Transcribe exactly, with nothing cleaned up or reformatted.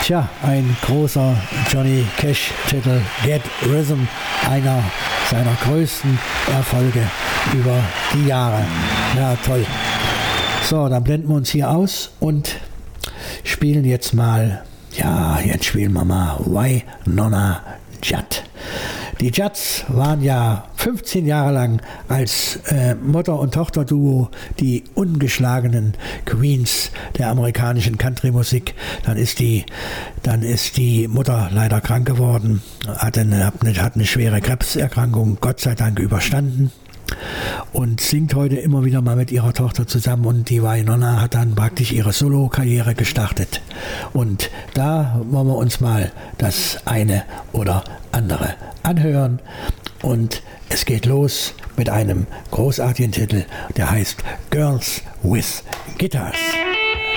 Tja, ein großer Johnny Cash-Titel, Get Rhythm, einer seiner größten Erfolge über die Jahre. Ja, toll. So, dann blenden wir uns hier aus und spielen jetzt mal, ja, jetzt spielen wir mal Wynonna Judd. Die Judds waren ja fünfzehn Jahre lang als äh, Mutter- und Tochterduo die ungeschlagenen Queens der amerikanischen Country-Musik. Dann ist die, dann ist die Mutter leider krank geworden, hat eine, hat eine schwere Krebserkrankung, Gott sei Dank überstanden. Und singt heute immer wieder mal mit ihrer Tochter zusammen, und die Wynonna hat dann praktisch ihre Solo-Karriere gestartet. Und da wollen wir uns mal das eine oder andere anhören, und es geht los mit einem großartigen Titel, der heißt Girls with Guitars.